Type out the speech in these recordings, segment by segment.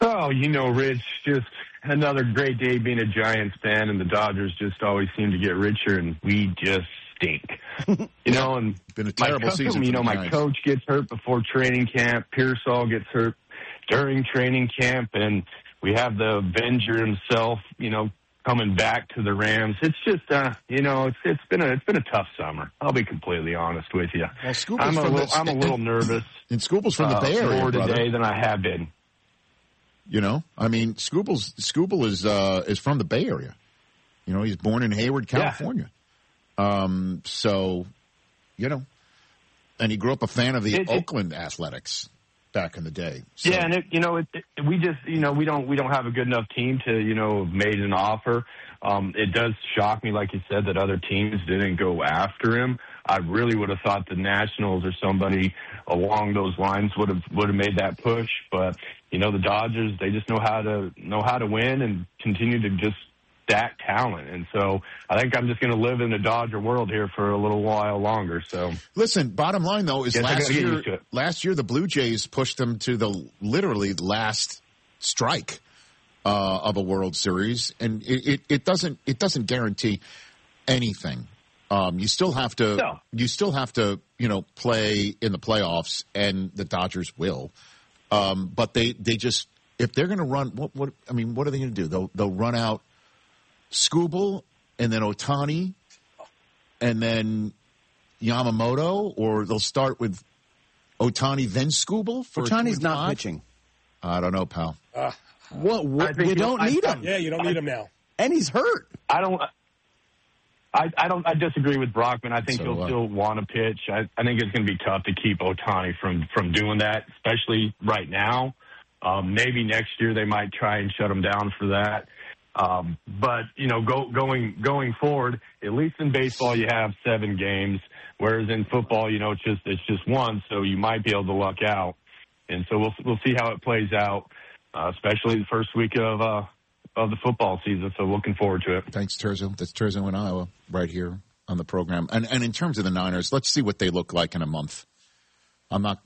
Oh, Rich, just another great day being a Giants fan, and the Dodgers just always seem to get richer, and we just stink. And been a terrible season. My coach gets hurt before training camp. Pearsall gets hurt during training camp, and we have the Avenger himself, coming back to the Rams. It's just, it's been a tough summer. I'll be completely honest with you. Well, I'm a little nervous. And Scooble's from the Bay Area, more brother. today than I have been. Scooble is from the Bay Area. He's born in Hayward, California. Yeah. And he grew up a fan of the Oakland Athletics back in the day. So. Yeah, and we don't have a good enough team to have made an offer. It does shock me, like you said, that other teams didn't go after him. I really would have thought the Nationals or somebody along those lines would have made that push, but the Dodgers, they just know how to win and continue to just stack talent. And so I think I'm just going to live in the Dodger world here for a little while longer. So listen, bottom line though is last year the Blue Jays pushed them to the literally last strike of a World Series, and it doesn't guarantee anything. You still have to play in the playoffs, and the Dodgers will. But they just, if they're going to run, what are they going to do? They'll run out Skubal and then Ohtani and then Yamamoto, or they'll start with Ohtani then Skubal. Ohtani's not pitching. I don't know, pal. You don't need him. Yeah, you don't need him now. And he's hurt. I disagree with Brockman. I think he'll still want to pitch. I think it's going to be tough to keep Ohtani from doing that, especially right now. Maybe next year they might try and shut him down for that. But going forward, at least in baseball you have 7 games, whereas in football, it's just one, so you might be able to luck out. And so we'll see how it plays out, especially the first week of the football season, so looking forward to it. Thanks, Terzo. That's Terzo in Iowa right here on the program. And in terms of the Niners, let's see what they look like in a month. I'm not,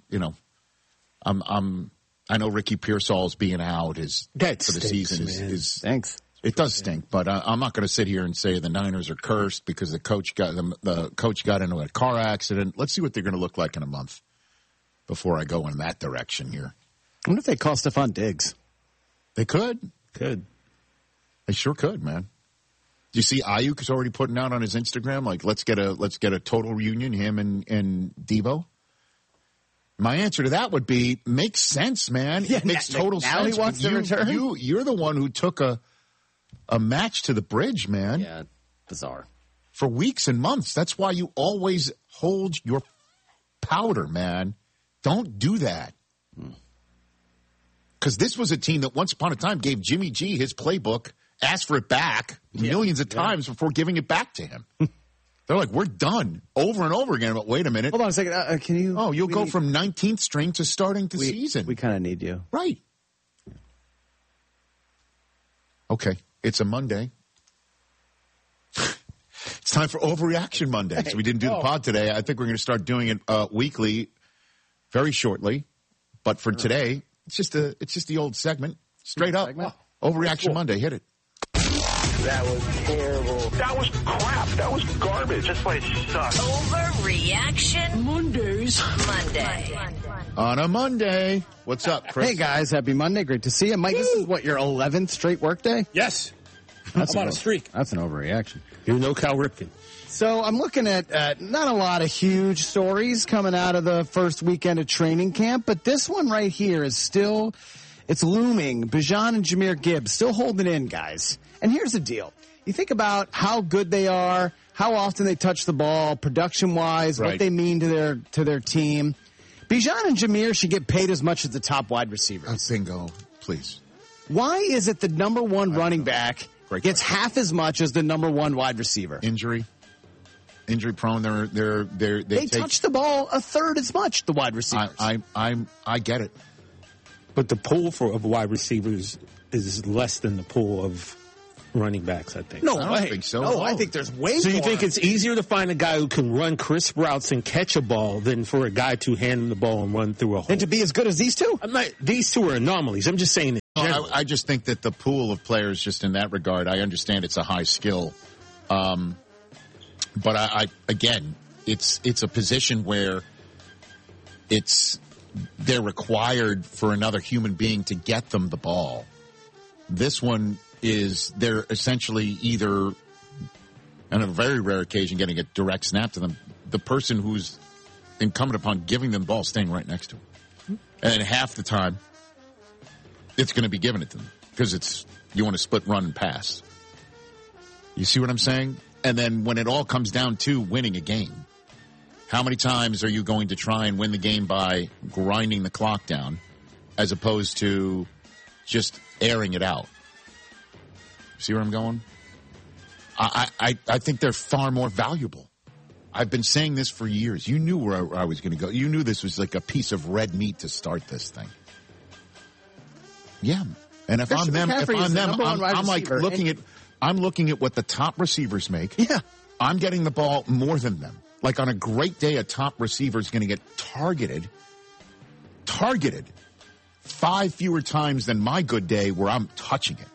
I know Ricky Pearsall's being out for the season Thanks. It does stink, but I'm not going to sit here and say the Niners are cursed because the coach got into a car accident. Let's see what they're going to look like in a month before I go in that direction here. I wonder if they call Stephon Diggs. They could. Could. They sure could, man. Do you see Ayuk is already putting out on his Instagram, like, let's get a total reunion, him and Devo? My answer to that would be, makes sense, man. Yeah, it makes total sense. Now he wants to return? You're the one who took a match to the bridge, man. Yeah, bizarre. For weeks and months. That's why you always hold your powder, man. Don't do that. Because this was a team that once upon a time gave Jimmy G his playbook, asked for it back millions of times before giving it back to him. They're like, we're done over and over again. But wait a minute. Hold on a second. Can you? Oh, you'll go from 19th string to starting the season. We kind of need you. Right. Okay. It's a Monday. It's time for Overreaction Monday. So we didn't do the pod today. I think we're going to start doing it weekly very shortly. But for today, it's just the old segment. Straight up. Overreaction Monday. Hit it. That was terrible. That was crap. That was garbage. This place sucks. Overreaction Mondays. On a Monday. What's up, Chris? Hey, guys. Happy Monday. Great to see you. Mike, this is your 11th straight workday? Yes. I'm on a streak. That's an overreaction. You're no Cal Ripken. So I'm looking at not a lot of huge stories coming out of the first weekend of training camp, but this one right here is still, it's looming. Bijan and Jahmyr Gibbs still holding in, guys. And here's the deal. You think about how good they are, how often they touch the ball, production-wise, what they mean to their team. Bijan and Jahmyr should get paid as much as the top wide receivers. Bingo, please. Why is it the number one running back gets half as much as the number one wide receiver? Injury prone. They touch the ball a third as much, the wide receivers. I get it. But the pool of wide receivers is less than the pool of running backs, I think. I don't think so. No, I think there's way more. So you think it's easier to find a guy who can run crisp routes and catch a ball than for a guy to hand him the ball and run through a hole? And to be as good as these two? These two are anomalies. I'm just saying in I just think that the pool of players, just in that regard, I understand it's a high skill. But again, it's a position where they're required for another human being to get them the ball. This one is they're essentially either, on a very rare occasion, getting a direct snap to them. The person who's incumbent upon giving them the ball staying right next to them. And half the time, it's going to be given it to them because you want to split run and pass. You see what I'm saying? And then when it all comes down to winning a game, how many times are you going to try and win the game by grinding the clock down as opposed to just airing it out? See where I'm going? I think they're far more valuable. I've been saying this for years. You knew where I was going to go. You knew this was like a piece of red meat to start this thing. Yeah. And if I'm them, I'm like looking at what the top receivers make. Yeah. I'm getting the ball more than them. Like on a great day, a top receiver is going to get targeted 5 fewer times than my good day where I'm touching it.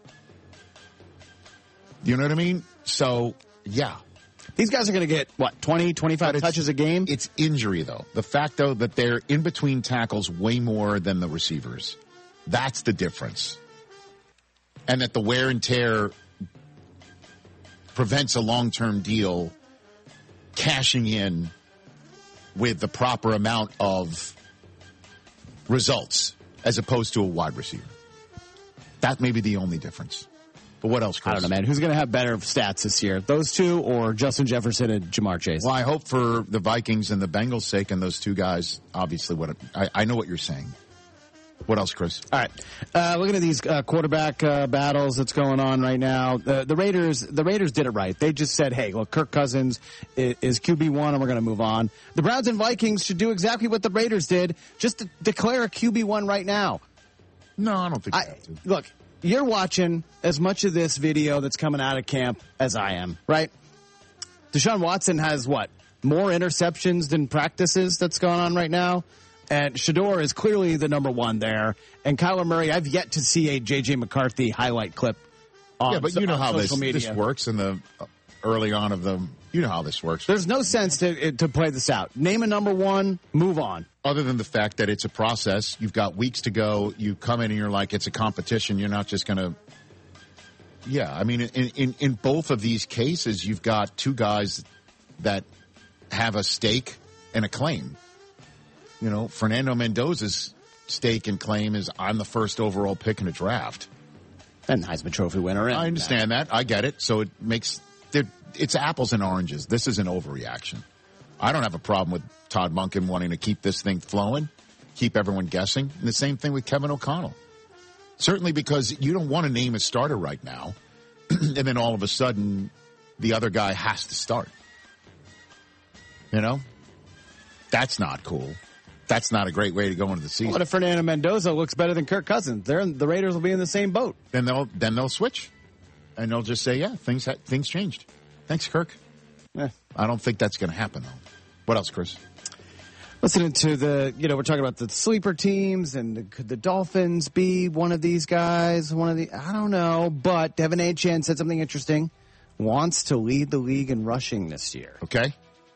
You know what I mean? So, yeah. These guys are going to get, 20, 25 touches a game? It's injury, though. The fact, though, that they're in between tackles way more than the receivers. That's the difference. And that the wear and tear prevents a long-term deal cashing in with the proper amount of results as opposed to a wide receiver. That may be the only difference. But what else, Chris? I don't know, man. Who's going to have better stats this year? Those two or Justin Jefferson and Jamar Chase? Well, I hope for the Vikings and the Bengals' sake and those two guys, obviously, I know what you're saying. What else, Chris? All right. Looking at these quarterback battles that's going on right now, the Raiders did it right. They just said, hey, look, Kirk Cousins is QB1 and we're going to move on. The Browns and Vikings should do exactly what the Raiders did, just to declare a QB1 right now. No, I don't think they have to. Look, you're watching as much of this video that's coming out of camp as I am, right? Deshaun Watson has, more interceptions than practices that's going on right now? And Shador is clearly the number one there. And Kyler Murray, I've yet to see a J.J. McCarthy highlight clip on Yeah, but you know how this works in the early on of the – you know how this works. There's no sense to play this out. Name a number one, move on. Other than the fact that it's a process. You've got weeks to go. You come in and you're like, it's a competition. You're not just going to – yeah, I mean, in both of these cases, you've got two guys that have a stake and a claim. You know, Fernando Mendoza's stake and claim is I'm the first overall pick in a draft. And Heisman Trophy winner. I understand that. I get it. So it makes it's apples and oranges. This is an overreaction. I don't have a problem with Todd Monken wanting to keep this thing flowing, keep everyone guessing. And the same thing with Kevin O'Connell. Certainly because you don't want to name a starter right now, and then all of a sudden the other guy has to start. You know? That's not cool. That's not a great way to go into the season. What if Fernando Mendoza looks better than Kirk Cousins? The Raiders will be in the same boat. Then they'll switch, and they'll just say, "Yeah, things changed." Thanks, Kirk. I don't think that's going to happen, though. What else, Chris? Listening to we're talking about the sleeper teams, and could the Dolphins be one of these guys? I don't know, but Devin Achane said something interesting. Wants to lead the league in rushing this year. Okay.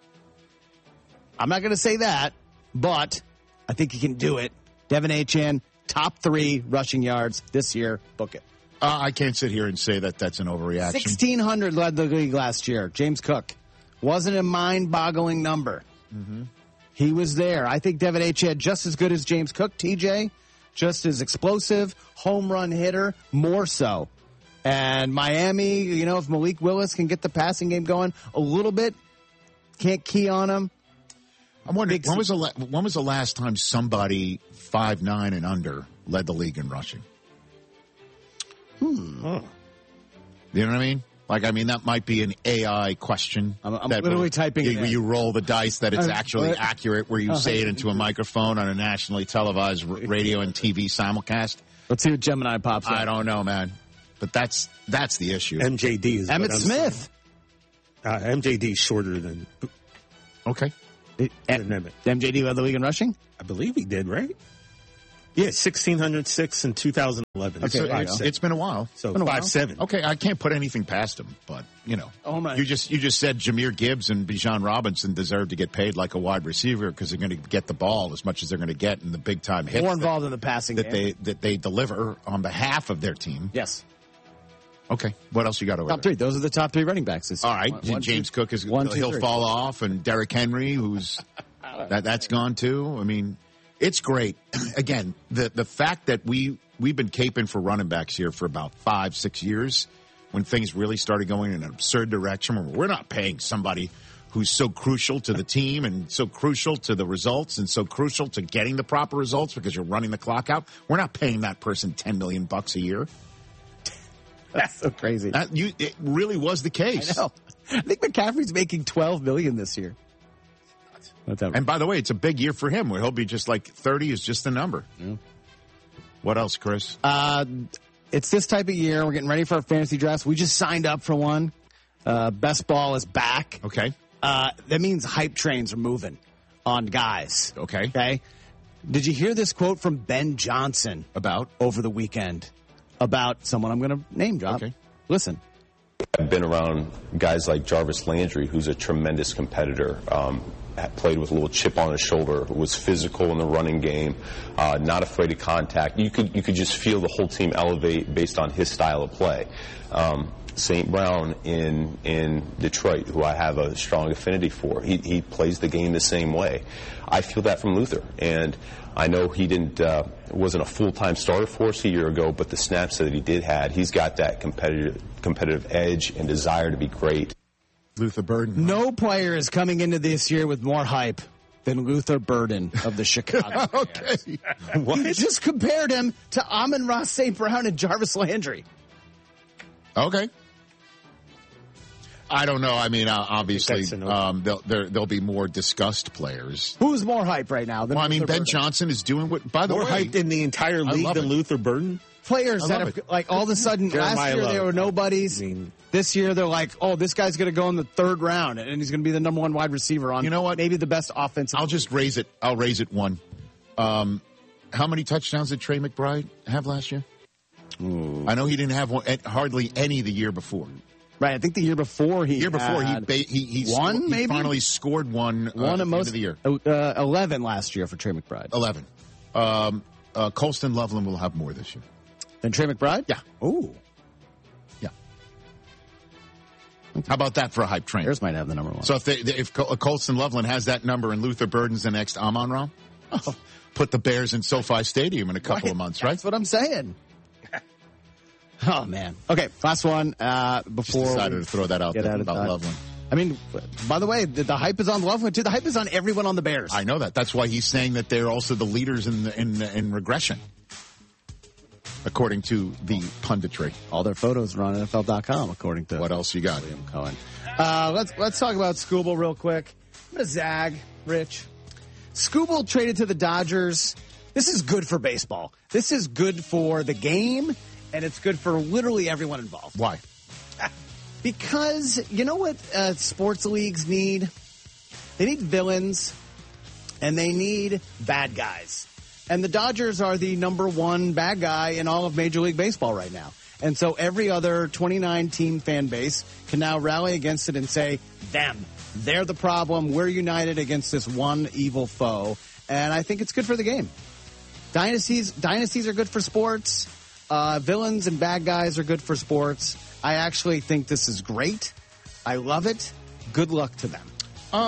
I'm not going to say that. But I think he can do it. Devin Achane, top 3 rushing yards this year. Book it. I can't sit here and say that that's an overreaction. 1,600 led the league last year. James Cook. Wasn't a mind-boggling number. Mm-hmm. He was there. I think Devin Achane just as good as James Cook, TJ. Just as explosive, home run hitter, more so. And Miami, if Malik Willis can get the passing game going a little bit, can't key on him. I'm wondering, when was the last time somebody 5'9" and under led the league in rushing? Oh. You know what I mean? That might be an AI question. I'm literally typing it in. You roll the dice that it's actually accurate, where you say it into a microphone on a nationally televised radio and TV simulcast. Let's see what Gemini pops up. I don't know, man. But that's the issue. MJD is Emmitt Smith. MJD is shorter than... Okay. MJD led the league in rushing? I believe he did, right? Yeah, 1,606 in 2011. Okay, it's been a while. So 5'7". Okay, I can't put anything past him, but you just said Jahmyr Gibbs and Bijan Robinson deserve to get paid like a wide receiver because they're going to get the ball as much as they're going to get in the big time hits. More involved in the passing game that they deliver on behalf of their team. Yes. Okay, what else you got over top 3? Those are the top 3 running backs. All right, James Cook he'll fall off, and Derrick Henry, who's that's gone too. I mean. It's great. Again, the fact that we've been caping for running backs here for about 5-6 years when things really started going in an absurd direction where we're not paying somebody who's so crucial to the team and so crucial to the results and so crucial to getting the proper results because you're running the clock out. We're not paying that person $10 million a year. That's so crazy. It really was the case. I know. I think McCaffrey's making $12 million this year. And by the way, it's a big year for him where he'll be just like 30 is just the number. Yeah. What else, Chris? It's this type of year. We're getting ready for our fantasy drafts. We just signed up for one. Best ball is back. Okay. That means hype trains are moving on guys. Okay. Did you hear this quote from Ben Johnson about over the weekend about someone I'm going to name drop? Okay. Listen. I've been around guys like Jarvis Landry, who's a tremendous competitor. Played with a little chip on his shoulder, was physical in the running game, not afraid of contact. You could just feel the whole team elevate based on his style of play. St. Brown in Detroit, who I have a strong affinity for, he plays the game the same way. I feel that from Luther, and I know he wasn't a full-time starter for us a year ago, but the snaps that he did have, he's got that competitive edge and desire to be great. Luther Burden. No player is coming into this year with more hype than Luther Burden of the Chicago Bears. Okay. What? You just compared him to Amon-Ra St. Brown and Jarvis Landry. Okay. I don't know. I mean, obviously, there'll be more discussed players. Who's more hype right now than Luther Ben Burden? Johnson is doing what, by the way. More hype in the entire league than Luther Burden? Players that have, like, all of a sudden, last year they were nobodies. This year they're like, oh, this guy's going to go in the 3rd round, and he's going to be the number 1 wide receiver on, maybe the best offensive. I'll just raise it. I'll raise it 1. How many touchdowns did Trey McBride have last year? Ooh. I know he didn't have hardly any the year before. Right, I think the year before he won. He finally scored one at most end of the year. 11 last year for Trey McBride. 11. Colston Loveland will have more this year. Than Trey McBride? Yeah. Ooh. Yeah. How about that for a hype train? Bears might have the number 1. So if Colston Loveland has that number and Luther Burden's the next Amon-Ra, put the Bears in SoFi Stadium in a couple of months, right? That's what I'm saying. Oh, man. Okay, last one. Before just decided to throw that out there about Loveland. I mean, by the way, the hype is on Loveland, too. The hype is on everyone on the Bears. I know that. That's why he's saying that they're also the leaders in regression, according to the punditry. All their photos are on NFL.com, according to what else you got? William Cohen. Let's talk about Skubal real quick. I'm going to zag, Rich. Skubal traded to the Dodgers. This is good for baseball. This is good for the game. And it's good for literally everyone involved. Why? Because you know what sports leagues need? They need villains, and they need bad guys. And the Dodgers are the number 1 bad guy in all of Major League Baseball right now. And so every other 29-team fan base can now rally against it and say, them. They're the problem. We're united against this one evil foe. And I think it's good for the game. Dynasties are good for sports. Villains and bad guys are good for sports. I actually think this is great. I love it. Good luck to them.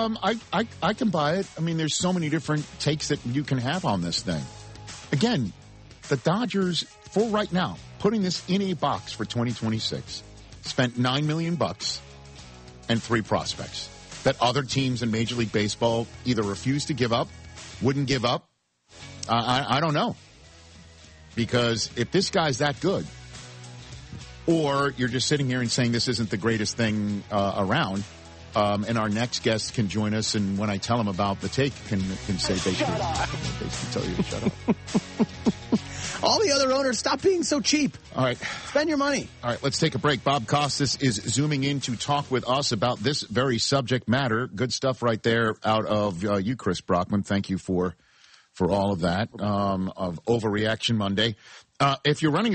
I can buy it. I mean, there's so many different takes that you can have on this thing. Again, the Dodgers, for right now, putting this in a box for 2026, spent $9 million and 3 prospects that other teams in Major League Baseball either refused to give up, wouldn't give up. I don't know. Because if this guy's that good, or you're just sitting here and saying this isn't the greatest thing around, and our next guest can join us, and when I tell him about the take, can say basically tell you to shut up. All the other owners, stop being so cheap. All right. Spend your money. All right, let's take a break. Bob Costas is zooming in to talk with us about this very subject matter. Good stuff right there out of you, Chris Brockman. Thank you for for all of that, of Overreaction Monday. If you're running